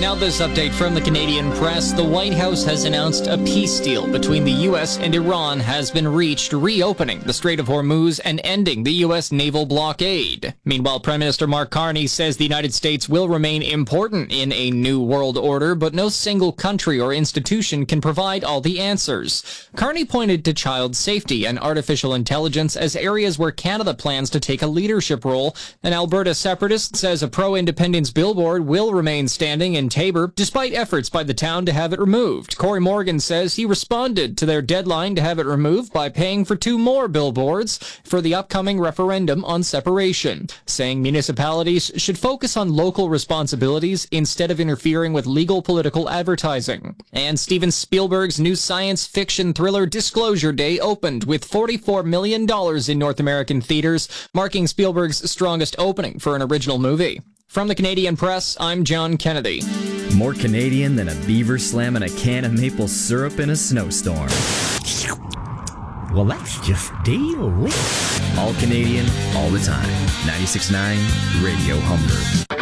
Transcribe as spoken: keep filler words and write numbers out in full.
Now this update from the Canadian press. The White House has announced a peace deal between the U S and Iran has been reached, reopening the Strait of Hormuz and ending the U S naval blockade. Meanwhile, Prime Minister Mark Carney says the United States will remain important in a new world order, but no single country or institution can provide all the answers. Carney pointed to child safety and artificial intelligence as areas where Canada plans to take a leadership role. An Alberta separatist says a pro-independence billboard will remain standing in Taber, despite efforts by the town to have it removed. Corey Morgan says he responded to their deadline to have it removed by paying for two more billboards for the upcoming referendum on separation, saying municipalities should focus on local responsibilities instead of interfering with legal political advertising. And Steven Spielberg's new science fiction thriller Disclosure Day opened with forty-four million dollars in North American theaters, marking Spielberg's strongest opening for an original movie. From the Canadian Press, I'm John Kennedy. More Canadian than a beaver slamming a can of maple syrup in a snowstorm. Well, that's just delicious. All Canadian, all the time. ninety-six point nine Radio Humber.